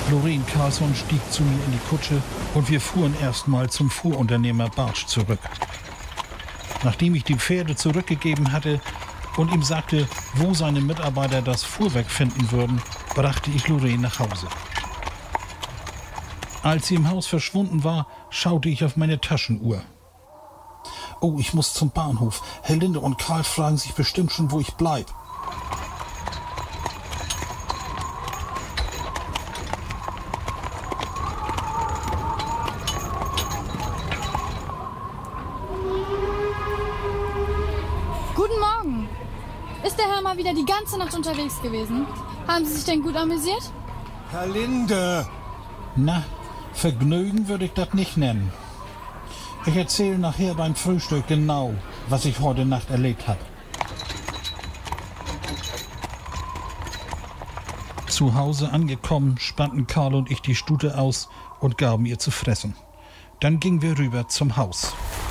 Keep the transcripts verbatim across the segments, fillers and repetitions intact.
Lorraine Carlsson stieg zu mir in die Kutsche und wir fuhren erstmal zum Fuhrunternehmer Bartsch zurück. Nachdem ich die Pferde zurückgegeben hatte und ihm sagte, wo seine Mitarbeiter das Fuhrwerk finden würden, brachte ich Lorraine nach Hause. Als sie im Haus verschwunden war, schaute ich auf meine Taschenuhr. Oh, ich muss zum Bahnhof. Herr Linde und Karl fragen sich bestimmt schon, wo ich bleib. Guten Morgen. Ist der Herr mal wieder die ganze Nacht unterwegs gewesen? Haben Sie sich denn gut amüsiert? Herr Linde! Na, Vergnügen würde ich das nicht nennen. Ich erzähle nachher beim Frühstück genau, was ich heute Nacht erlebt habe. Zu Hause angekommen, spannten Karl und ich die Stute aus und gaben ihr zu fressen. Dann gingen wir rüber zum Haus.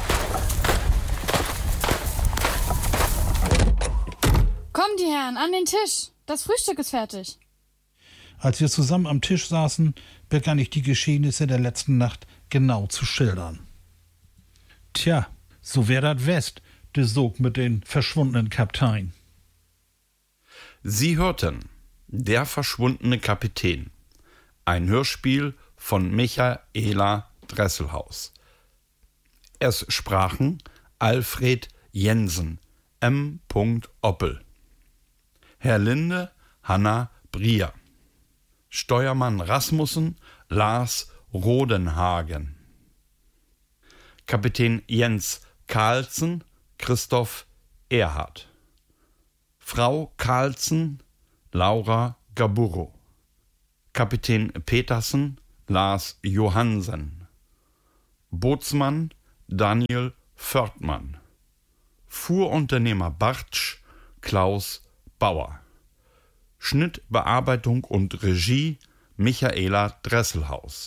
Kommen die Herren, an den Tisch. Das Frühstück ist fertig. Als wir zusammen am Tisch saßen, begann ich die Geschehnisse der letzten Nacht genau zu schildern. Tja, so wär dat West, de Sog mit den verschwundenen Kaptein. Sie hörten Der verschwundene Kapitän, ein Hörspiel von Michaela Dresselhaus. Es sprachen Alfred Jensen, M. Oppel, Herr Linde, Hanna Brier, Steuermann Rasmussen, Lars Rodenhagen, Kapitän Jens Carlsen, Christoph Erhardt, Frau Carlsen, Laura Gaburro, Kapitän Petersen, Lars Johansen, Bootsmann Daniel Förtmann, Fuhrunternehmer Bartsch Klaus Bauer, Schnitt, Bearbeitung und Regie Michaela Dresselhaus.